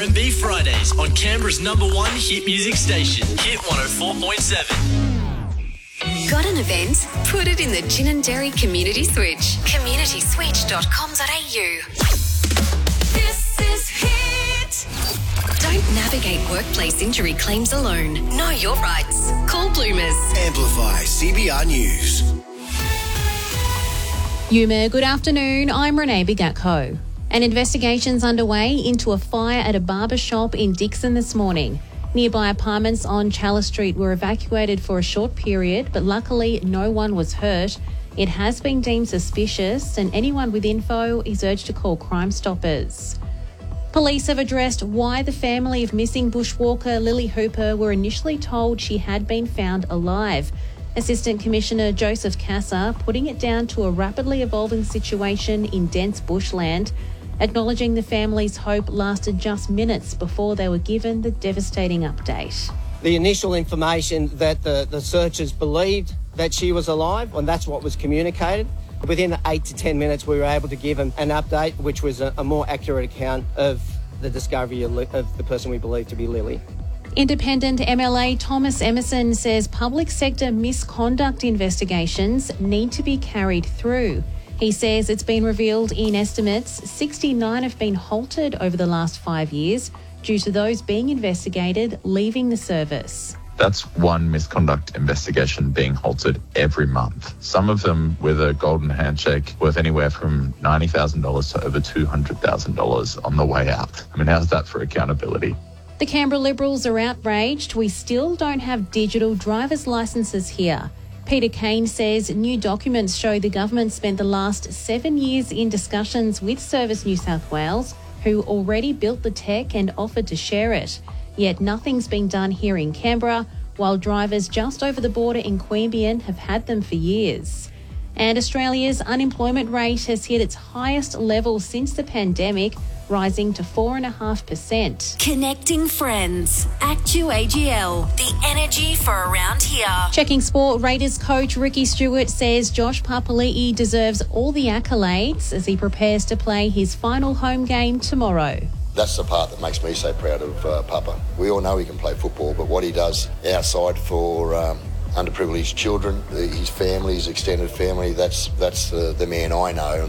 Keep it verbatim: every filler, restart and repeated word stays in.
and B Fridays on Canberra's number one hit music station, Hit one oh four point seven. Got an event? Put it in the Gin and Dairy Community Switch. community switch dot com dot a u. This is Hit. Don't navigate workplace injury claims alone. Know your rights. Call Bloomers. Amplify C B R News. Yuma, good afternoon. I'm Renee Bigatko. An investigation's underway into a fire at a barber shop in Dixon this morning. Nearby apartments on Chalice Street were evacuated for a short period, but luckily no one was hurt. It has been deemed suspicious, and anyone with info is urged to call Crime Stoppers. Police have addressed why the family of missing bushwalker Lily Hooper were initially told she had been found alive. Assistant Commissioner Joseph Casa putting it down to a rapidly evolving situation in dense bushland, acknowledging the family's hope lasted just minutes before they were given the devastating update. The initial information that the, the searchers believed that she was alive, and that's what was communicated. Within eight to ten minutes, we were able to give them an update, which was a, a more accurate account of the discovery of, of the person we believe to be Lily. Independent M L A Thomas Emerson says public sector misconduct investigations need to be carried through. He says it's been revealed in estimates sixty-nine have been halted over the last five years due to those being investigated leaving the service. That's one misconduct investigation being halted every month. Some of them with a golden handshake worth anywhere from ninety thousand dollars to over two hundred thousand dollars on the way out. I mean, how's that for accountability? The Canberra Liberals are outraged. We still don't have digital driver's licences here. Peter Kane says new documents show the government spent the last seven years in discussions with Service New South Wales, who already built the tech and offered to share it. Yet nothing's been done here in Canberra, while drivers just over the border in Queanbeyan have had them for years. And Australia's unemployment rate has hit its highest level since the pandemic, rising to four point five percent. Connecting friends. Actu A G L. The energy for around here. Checking sport, Raiders coach Ricky Stewart says Josh Papali'i deserves all the accolades as he prepares to play his final home game tomorrow. That's the part that makes me so proud of uh, Papa. We all know he can play football, but what he does outside for um, underprivileged children, his family, his extended family, that's that's uh, the man I know.